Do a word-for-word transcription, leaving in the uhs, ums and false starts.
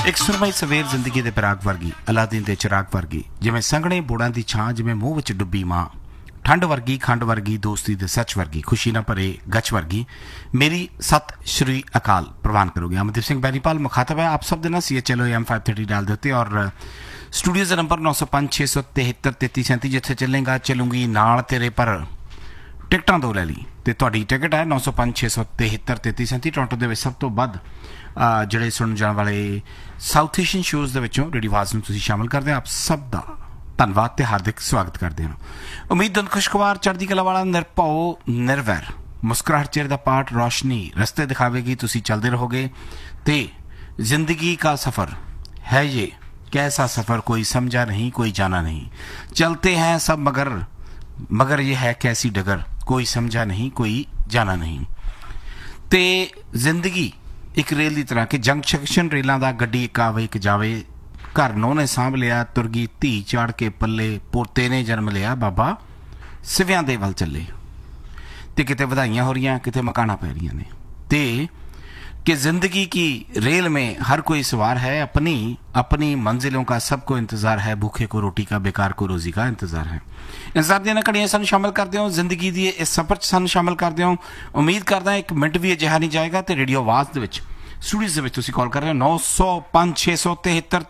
एक सुरमई सवेर जिंदगी दे पराग वर्गी, अलादीन दे चिराग वर्गी, जिवें संघने बोड़ां दी छां, जिवें मूंह विच डुब्बी मां, ठंड वर्गी खंड वर्गी, दोस्ती दे सच वर्गी, खुशी ना भरे गच वर्गी, मेरी सत श्री अकाल प्रवान करोगे। अमनदीप सिंह बैनीपाल मुखातब है आप सब देना C H L O M five thirty डाल देते और स्टूडियो का नंबर नौ सौ पाँच छे सौ तिहत्तर तेती सैंती जिथे चलेगा चलूंगी नाल तेरे पर टिकटां दो लै ली तो तुहाडी टिकट है नौ सौ पाँच छे सौ तिहत्तर तेती सैंती। टोरंटो दे विच सब तो वध ਜਿਹੜੇ ਸੁਣਨ ਜਾਣ ਵਾਲੇ ਸਾਊਥ ਏਸ਼ੀਅਨ ਸ਼ੋਜ਼ ਦੇ ਵਿੱਚੋਂ ਰੇਡੀਓ ਆਵਾਜ਼ ਨੂੰ ਤੁਸੀਂ ਸ਼ਾਮਲ ਕਰਦੇ ਹੋ। ਆਪ ਸਭ ਦਾ ਧੰਨਵਾਦ ਤੇ ਹਾਰਦਿਕ ਸਵਾਗਤ ਕਰਦੇ ਹਾਂ। ਉਮੀਦ ਦੰਦ ਖੁਸ਼ਗਵਾਰ ਚੜ੍ਹਦੀ ਕਲਾ ਵਾਲਾ ਨਿਰਭਉ ਨਿਰਵੈਰ ਮੁਸਕਰਾਹਟ ਚਿਹਰੇ ਦਾ ਪਾਠ ਰੌਸ਼ਨੀ ਰਸਤੇ ਦਿਖਾਵੇਗੀ। ਤੁਸੀਂ ਚੱਲਦੇ ਰਹੋਗੇ ਤੇ ਜ਼ਿੰਦਗੀ का सफ़र है ये कैसा सफ़र कोई समझा नहीं कोई जाना नहीं, चलते हैं सब मगर मगर ये है कैसी डगर कोई समझा नहीं कोई जाना नहीं। ते जिंदगी एक रेल की तरह कि जंक्शन रेलों का गड्डी एक आवे एक जावे, घर नौ ने सांभ लिया तुरगी धी चाड़ के पल्ले, पोते ने जन्म लिया बाबा सिवियां दे वल चले। तो किते वधाइयां हो रही किते मकाना पै रही ने। ते कि जिंदगी की रेल में हर कोई सवार है, अपनी अपनी मंजिलों का सबको इंतज़ार है, भूखे को रोटी का बेकार को रोज़ी का इंतज़ार है। इंतज़ार ਦੀਆਂ ਘੜੀਆਂ ਸਾਨੂੰ शामिल करते हो जिंदगी की इस सफ़र च ਸਾਨੂੰ शामिल करते हो। उम्मीद करदा एक मिनट भी अजिहा नहीं जाएगा तो रेडियो आवाज़ ਦੇ ਵਿੱਚ स्टूडियो ਦੇ ਵਿੱਚ ਤੁਸੀਂ ਕਾਲ ਕਰ ਰਹੇ ਹੋ नौ सौ पाँच छे सौ तिहत्तर